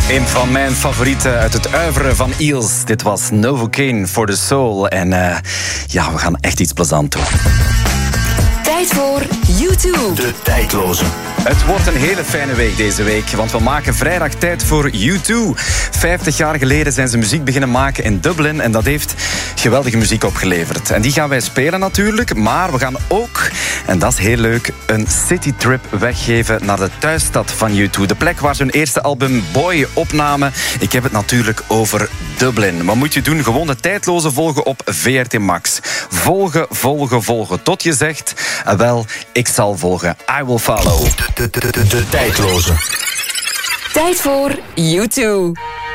Een van mijn favorieten uit het oeuvre van Eels. Dit was Novocaine for the Soul. En ja, we gaan echt iets plezant doen. Tijd voor U2. De tijdloze. Het wordt een hele fijne week deze week, want we maken vrijdag tijd voor U2. 50 jaar geleden zijn ze muziek beginnen maken in Dublin en dat heeft geweldige muziek opgeleverd. En die gaan wij spelen natuurlijk, maar we gaan ook, en dat is heel leuk, een citytrip weggeven naar de thuisstad van U2. De plek waar ze hun eerste album Boy opnamen. Ik heb het natuurlijk over Dublin. Wat moet je doen? Gewoon de tijdloze volgen op VRT Max. Volgen, volgen, volgen. Tot je zegt, wel, ik zal volgen. I will follow. De tijdloze. Tijd voor U2.